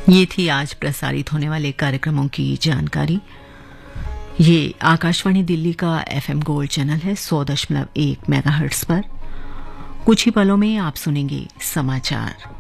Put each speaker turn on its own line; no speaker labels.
ये थी आज प्रसारित होने वाले कार्यक्रमों की जानकारी। ये आकाशवाणी दिल्ली का एफएम गोल्ड चैनल है 100.1 मेगाहर्ट्ज पर। कुछ ही पलों में आप सुनेंगे समाचार।